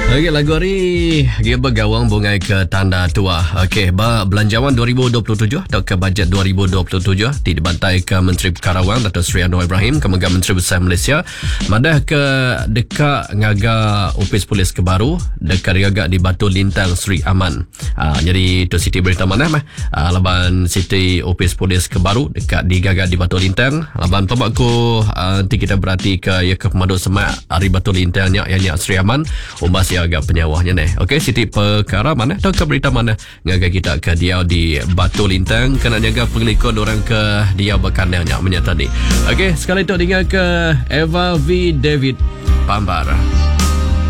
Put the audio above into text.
Okey, lagu hari dia bergawang bungai ke tanda tua. Okey, belanjawan 2027 atau ke bajet 2027 dibantai ke Menteri Perkara Wang Dato' Seri Anwar Ibrahim, Kementerian Menteri Besar Malaysia. Madah ke dekat ngaga Opis Polis Kebaru, dekat ngaga di Batu Lintang Seri Aman. Jadi itu Siti berita mana mah? Laban Siti Opis Polis Kebaru dekat di gaga di Batu Lintang. Laban pembaku nanti kita berarti ke ya ke Pemadu Semak Ari Batu Lintangnya yang Seri Aman. Umbas agak penyawahnya nih. Okey, Siti perkara mana atau ke berita mana ngaga kita ke dia di Batu Lintang kena jaga pengelikon orang ke dia berkandangnya menyata ni. Okey, sekali itu dengar ke Eva V David Pambar.